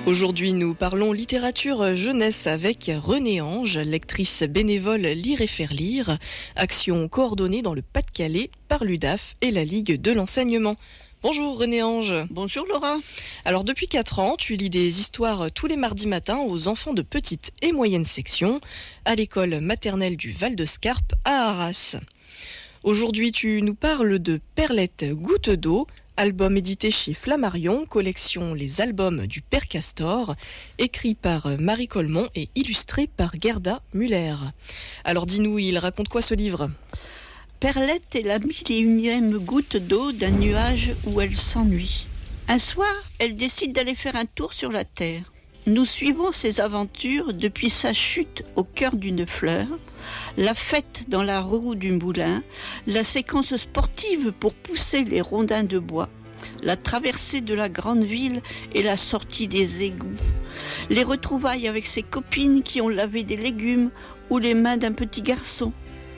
Aujourd'hui, nous parlons littérature jeunesse avec Renée Ange, lectrice bénévole Lire et faire lire, action coordonnée dans le Pas-de-Calais par l'UDAF et la Ligue de l'enseignement. Bonjour Renée Ange. Bonjour Laura. Alors depuis 4 ans, tu lis des histoires tous les mardis matins aux enfants de petite et moyenne section à l'école maternelle du Val-de-Scarpe à Arras. Aujourd'hui, tu nous parles de Perlette Goutte d'eau, album édité chez Flammarion, collection Les albums du Père Castor, écrit par Marie Colmont et illustré par Gerda Müller. Alors dis-nous, il raconte quoi ce livre ? Perlette est la 1001e goutte d'eau d'un nuage où elle s'ennuie. Un soir, elle décide d'aller faire un tour sur la Terre. Nous suivons ses aventures depuis sa chute au cœur d'une fleur, la fête dans la roue du moulin, la séquence sportive pour pousser les rondins de bois, la traversée de la grande ville et la sortie des égouts, les retrouvailles avec ses copines qui ont lavé des légumes ou les mains d'un petit garçon.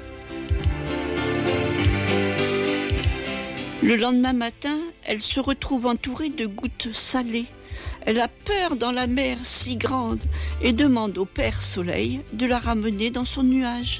Le lendemain matin, elle se retrouve entourée de gouttes salées. Elle a peur dans la mer si grande et demande au Père Soleil de la ramener dans son nuage.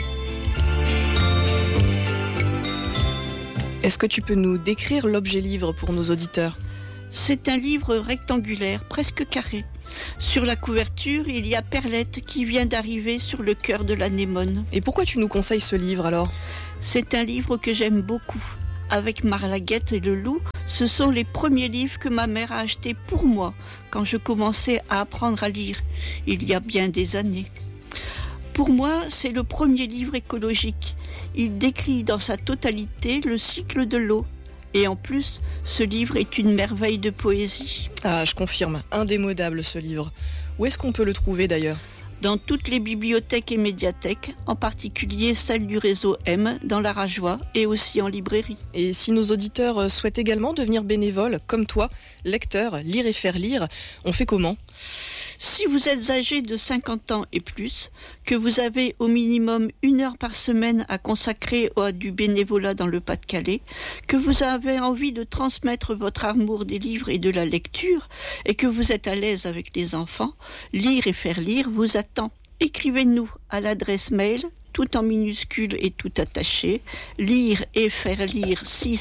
Est-ce que tu peux nous décrire l'objet livre pour nos auditeurs ? C'est un livre rectangulaire, presque carré. Sur la couverture, il y a Perlette qui vient d'arriver sur le cœur de l'anémone. Et pourquoi tu nous conseilles ce livre alors ? C'est un livre que j'aime beaucoup. Avec Marlaguette et le loup, ce sont les premiers livres que ma mère a achetés pour moi quand je commençais à apprendre à lire, il y a bien des années. Pour moi, c'est le premier livre écologique. Il décrit dans sa totalité le cycle de l'eau. Et en plus, ce livre est une merveille de poésie. Ah, je confirme, indémodable ce livre. Où est-ce qu'on peut le trouver d'ailleurs ? Dans toutes les bibliothèques et médiathèques, en particulier celle du réseau M dans la Rajoie et aussi en librairie. Et si nos auditeurs souhaitent également devenir bénévoles, comme toi, lecteurs, lire et faire lire, on fait comment ? Si vous êtes âgé de 50 ans et plus, que vous avez au minimum 1 heure par semaine à consacrer à du bénévolat dans le Pas-de-Calais, que vous avez envie de transmettre votre amour des livres et de la lecture, et que vous êtes à l'aise avec les enfants, Lire et faire lire vous attend. Écrivez-nous à l'adresse mail, tout en minuscules et tout attaché, lire et faire lire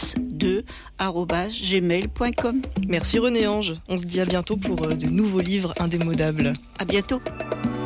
62@gmail.com. Merci Renée Ange, on se dit à bientôt pour de nouveaux livres indémodables. À bientôt.